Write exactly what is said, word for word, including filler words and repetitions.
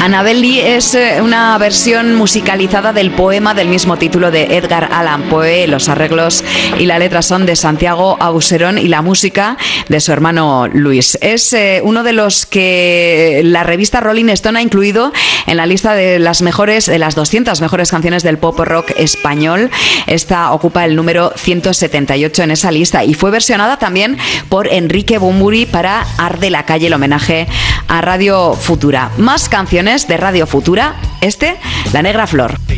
Annabel Lee es una versión musicalizada del poema del mismo título de Edgar Allan Poe. Los arreglos y la letra son de Santiago Auserón y la música de su hermano Luis. Es eh, uno de los que la revista Rolling Stone ha incluido en la lista de las mejores, de las doscientas mejores canciones del pop rock español. Esta ocupa el número ciento setenta y ocho en esa lista y fue versionada también por Enrique Bunbury para Arde la calle, el homenaje a Radio Futura. Más canciones de Radio Futura, este, La Negra Flor.